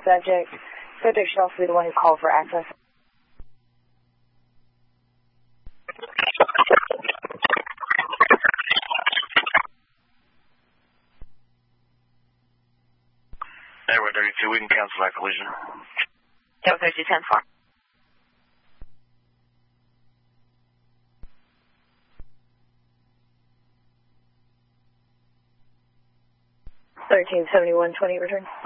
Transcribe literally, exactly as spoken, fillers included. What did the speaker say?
subject. Subject should also be the one who called for access. Airway thirty-two, we can cancel that collision. Airway thirty-two, ten four. thirteen seventy-one twenty, return.